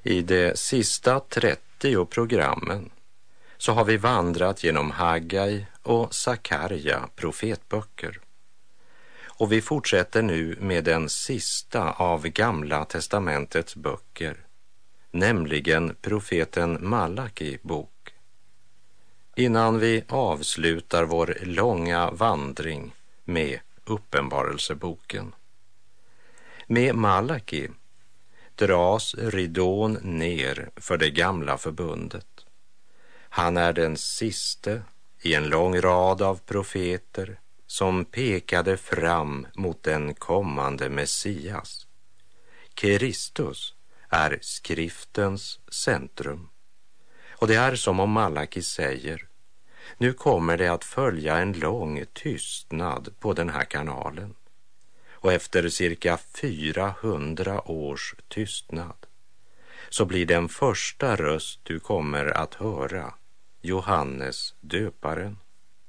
I de sista 30 programmen så har vi vandrat genom Haggai och Sakarja profetböcker. Och vi fortsätter nu med den sista av Gamla testamentets böcker, nämligen profeten Malaki bok. Innan vi avslutar vår långa vandring med Uppenbarelseboken. Med Malaki dras ridån ner för det gamla förbundet. Han är den siste i en lång rad av profeter som pekade fram mot den kommande Messias. Kristus är skriftens centrum. Och det är som om Malaki säger, nu kommer det att följa en lång tystnad på den här kanalen. Och efter cirka 400 års tystnad så blir den första röst du kommer att höra Johannes döparen.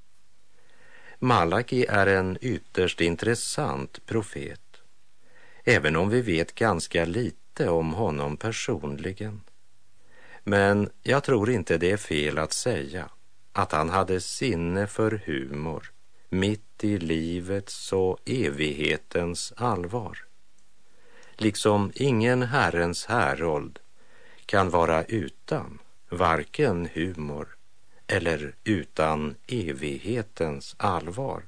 Malaki är en ytterst intressant profet, även om vi vet ganska lite om honom personligen. Men jag tror inte det är fel att säga att han hade sinne för humor mitt i livets och evighetens allvar. Liksom ingen Herrens härold kan vara utan varken humor eller utan evighetens allvar.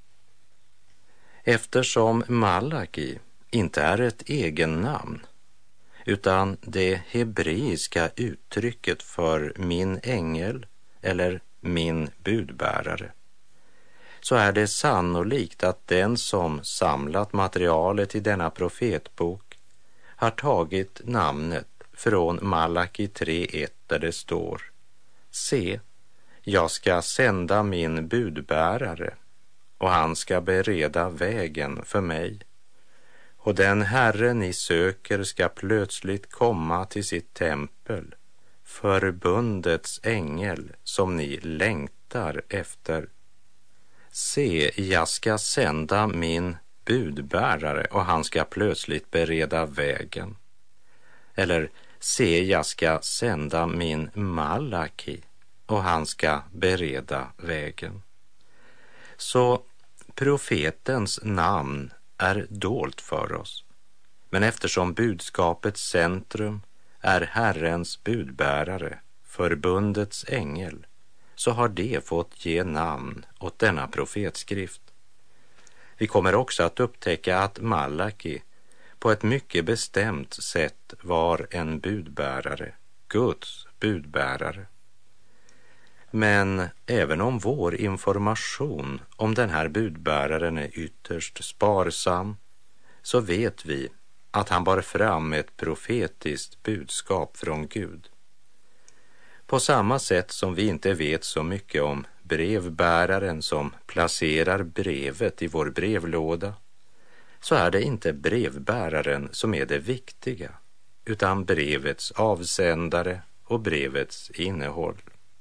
Eftersom Malaki inte är ett egen namn utan det hebreiska uttrycket för min ängel eller min budbärare, så är det sannolikt att den som samlat materialet i denna profetbok har tagit namnet från Malaki 3:1 där det står: Se, jag ska sända min budbärare och han ska bereda vägen för mig. Och den Herre ni söker ska plötsligt komma till sitt tempel, förbundets ängel som ni längtar efter. Se, jag ska sända min budbärare och han ska plötsligt bereda vägen. Eller, se, jag ska sända min Malaki och han ska bereda vägen. Så profetens namn är dolt för oss. Men eftersom budskapets centrum är Herrens budbärare, förbundets ängel, så har det fått ge namn åt denna profetskrift. Vi kommer också att upptäcka att Malaki på ett mycket bestämt sätt var en budbärare, Guds budbärare. Men även om vår information om den här budbäraren är ytterst sparsam, så vet vi att han bar fram ett profetiskt budskap från Gud. På samma sätt som vi inte vet så mycket om brevbäraren som placerar brevet i vår brevlåda, så är det inte brevbäraren som är det viktiga, utan brevets avsändare och brevets innehåll.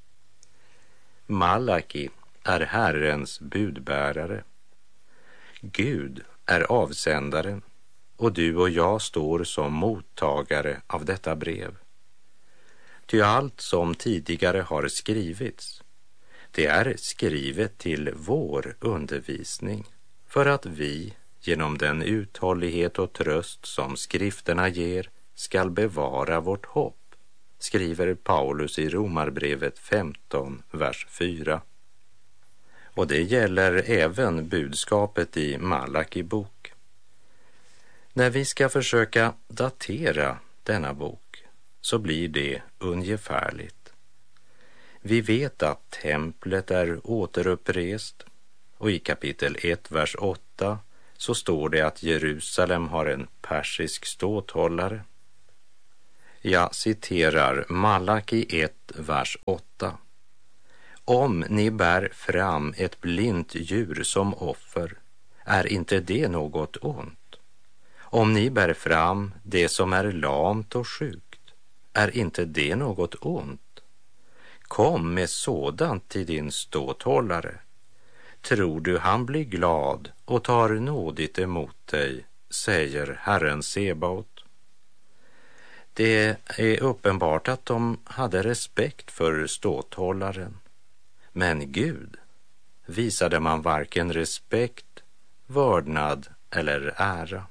Malaki är Herrens budbärare. Gud är avsändaren och du och jag står som mottagare av detta brev. Ty allt som tidigare har skrivits, det är skrivet till vår undervisning för att vi genom den uthållighet och tröst som skrifterna ger skall bevara vårt hopp, skriver Paulus i Romarbrevet 15, vers 4. Och det gäller även budskapet i Malaki bok. När vi ska försöka datera denna bok så blir det ungefärligt. Vi vet att templet är återupprest och i kapitel 1, vers 8 så står det att Jerusalem har en persisk ståthållare. Jag citerar Malaki 1, vers 8. Om ni bär fram ett blint djur som offer, är inte det något ont? Om ni bär fram det som är lamt och sjukt, är inte det något ont? Kom med sådant till din ståthållare. Tror du han blir glad och tar nådigt emot dig, säger Herren Sebaot. Det är uppenbart att de hade respekt för ståthållaren. Men Gud visade man varken respekt, vördnad eller ära.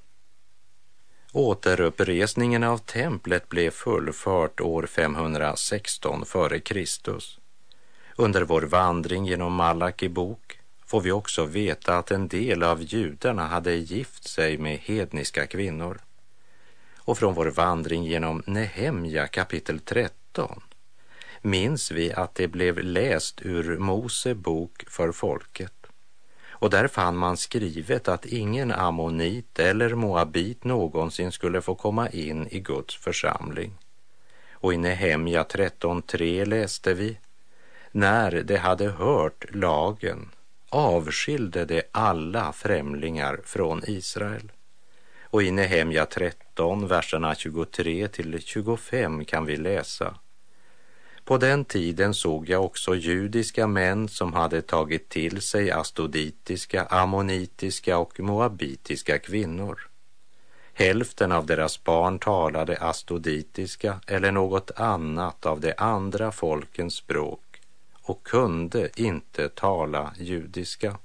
Återuppresningen av templet blev fullfört år 516 före Kristus. Under vår vandring genom Malaki bok får vi också veta att en del av judarna hade gift sig med hedniska kvinnor. Och från vår vandring genom Nehemja kapitel 13 minns vi att det blev läst ur Mose bok för folket. Och där fann man skrivet att ingen ammonit eller moabit någonsin skulle få komma in i Guds församling. Och i Nehemja 13:3 läste vi: när de hade hört lagen avskilde de alla främlingar från Israel. Och i Nehemja 13, verserna 23 till 25 kan vi läsa: på den tiden såg jag också judiska män som hade tagit till sig astoditiska, ammonitiska och moabitiska kvinnor. Hälften av deras barn talade astoditiska eller något annat av de andra folkens språk och kunde inte tala judiska.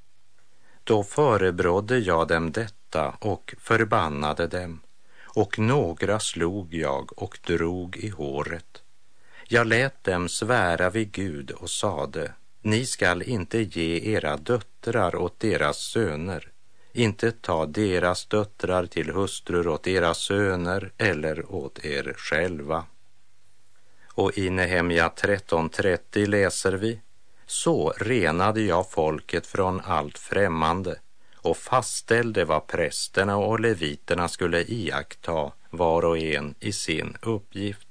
Då förebrådde jag dem detta och förbannade dem, och några slog jag och drog i håret. Jag lät dem svära vid Gud och sade: ni skall inte ge era döttrar åt deras söner, inte ta deras döttrar till hustrur åt deras söner eller åt er själva. Och i Nehemja 13:30 läser vi: så renade jag folket från allt främmande och fastställde vad prästerna och leviterna skulle iaktta, var och en i sin uppgift.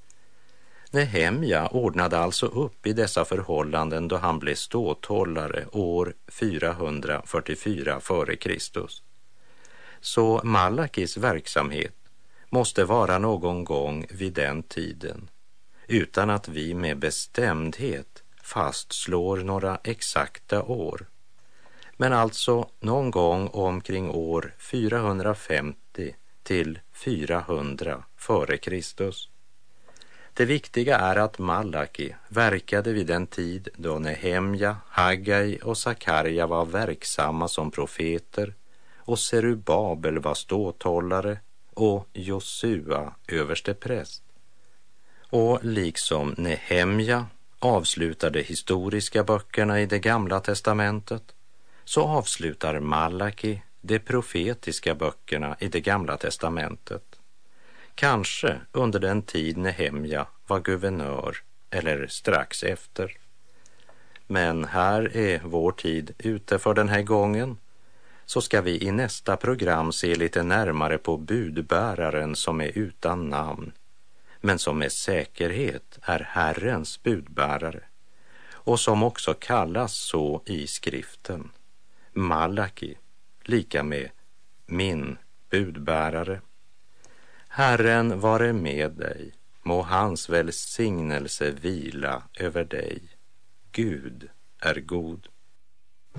Nehemja ordnade alltså upp i dessa förhållanden då han blev ståthållare år 444 före Kristus. Så Malakis verksamhet måste vara någon gång vid den tiden, utan att vi med bestämdhet fastslår några exakta år. Men alltså någon gång omkring år 450 till 400 före Kristus. Det viktiga är att Malaki verkade vid den tid då Nehemja, Haggai och Sakarja var verksamma som profeter och Serubabel var ståthållare och Josua överstepräst. Och liksom Nehemja avslutade historiska böckerna i det gamla testamentet, så avslutar Malaki de profetiska böckerna i det gamla testamentet. Kanske under den tid Nehemja var guvernör eller strax efter. Men här är vår tid ute för den här gången. Så ska vi i nästa program se lite närmare på budbäraren som är utan namn, men som med säkerhet är Herrens budbärare och som också kallas så i skriften. Malaki, lika med min budbärare. Herren vare med dig, må hans välsignelse vila över dig. Gud är god.